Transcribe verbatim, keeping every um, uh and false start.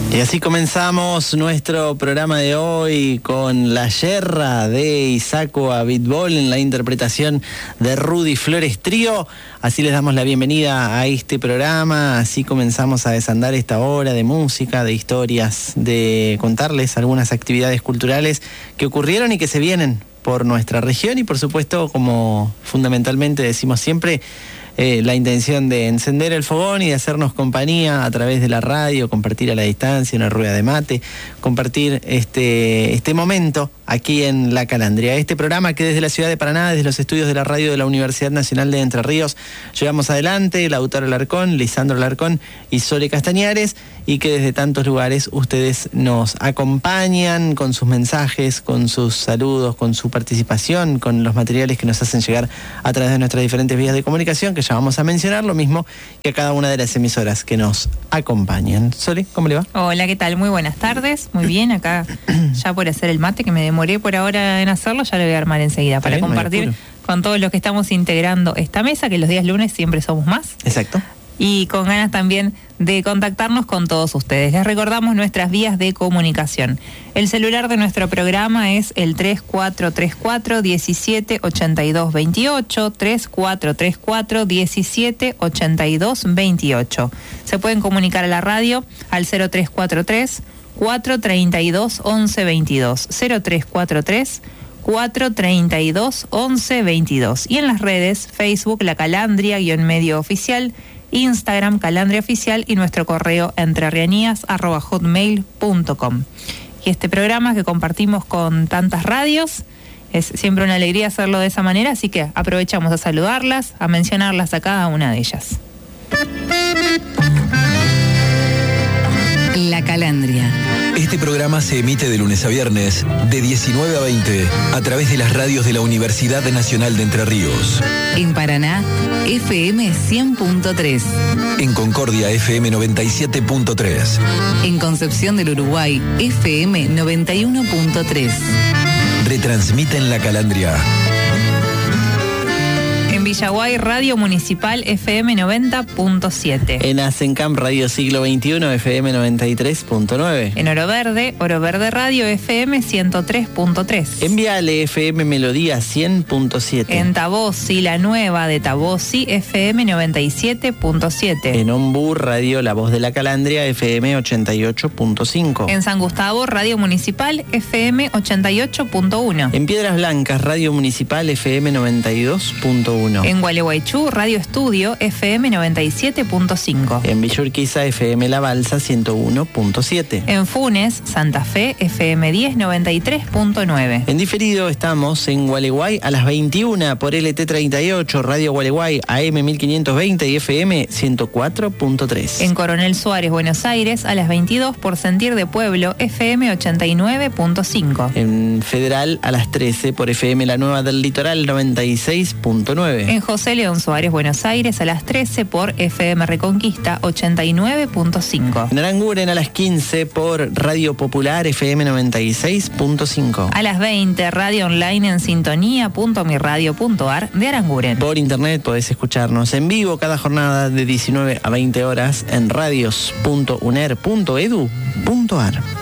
Y así comenzamos nuestro programa de hoy con La Yerra de Isaco a Beatball en la interpretación de Rudy Flores Trío. Así les damos la bienvenida a este programa, así comenzamos a desandar esta hora de música, de historias, de contarles algunas actividades culturales que ocurrieron y que se vienen por nuestra región y por supuesto, como fundamentalmente decimos siempre, Eh, la intención de encender el fogón y de hacernos compañía a través de la radio, compartir a la distancia, una rueda de mate, compartir este, este momento aquí en La Calandria. Este programa que desde la ciudad de Paraná, desde los estudios de la radio de la Universidad Nacional de Entre Ríos, llevamos adelante, Lautaro Alarcón, Lisandro Alarcón y Sole Castañares, y que desde tantos lugares ustedes nos acompañan con sus mensajes, con sus saludos, con su participación, con los materiales que nos hacen llegar a través de nuestras diferentes vías de comunicación, que ya vamos a mencionar, lo mismo que a cada una de las emisoras que nos acompañan. Sole, ¿cómo le va? Hola, ¿qué tal? Muy buenas tardes. Muy bien, acá ya por hacer el mate, que me demoré por ahora en hacerlo, ya lo voy a armar enseguida para bien, compartir con todos los que estamos integrando esta mesa, que los días lunes siempre somos más. Exacto. Y con ganas también de contactarnos con todos ustedes. Les recordamos nuestras vías de comunicación. El celular de nuestro programa es el tres cuatro tres cuatro, diecisiete ochenta y dos veintiocho, tres cuatro tres cuatro, diecisiete ochenta y dos veintiocho. Se pueden comunicar a la radio al cero tres cuatro tres, cuatro treinta y dos, once veintidós, cero tres cuatro tres, cuatro treinta y dos, once veintidós. Y en las redes, Facebook, La Calandria, guión medio oficial, Instagram, Calandria Oficial, y nuestro correo entrerrianías arroba hotmail punto com. Y este programa que compartimos con tantas radios, es siempre una alegría hacerlo de esa manera, así que aprovechamos a saludarlas, a mencionarlas a cada una de ellas. La Calandria. Este programa se emite de lunes a viernes, de diecinueve a veinte, a través de las radios de la Universidad Nacional de Entre Ríos. En Paraná, F M cien punto tres. En Concordia, F M noventa y siete punto tres. En Concepción del Uruguay, F M noventa y uno punto tres. Retransmiten La Calandria. En Villaguay, Radio Municipal, F M noventa punto siete. En Asencam, Radio Siglo veintiuno, F M noventa y tres punto nueve. En Oro Verde, Oro Verde Radio, F M ciento tres punto tres. En Viale, F M Melodía cien punto siete. En Tabossi, La Nueva de Tabossi, F M noventa y siete punto siete. En Ombú, Radio La Voz de la Calandria, F M ochenta y ocho punto cinco. En San Gustavo, Radio Municipal, F M ochenta y ocho punto uno. En Piedras Blancas, Radio Municipal, F M noventa y dos punto uno. En Gualeguaychú, Radio Estudio, F M noventa y siete punto cinco. En Villa Urquiza, F M La Balsa, ciento uno punto siete. En Funes, Santa Fe, F M diez noventa y tres punto nueve. En diferido estamos en Gualeguay a las veintiuna por L T treinta y ocho, Radio Gualeguay, A M mil quinientos veinte y F M ciento cuatro punto tres. En Coronel Suárez, Buenos Aires, a las veintidós por Sentir de Pueblo, F M ochenta y nueve punto cinco. En Federal a las trece por F M La Nueva del Litoral, noventa y seis punto nueve. En José León Suárez, Buenos Aires, a las trece por F M Reconquista, ochenta y nueve punto cinco. En Aranguren a las quince por Radio Popular, F M noventa y seis punto cinco. A las veinte, radio online en sintonía punto mi radio punto ar de Aranguren. Por internet podés escucharnos en vivo cada jornada de diecinueve a veinte horas en radios punto uner punto edu punto ar.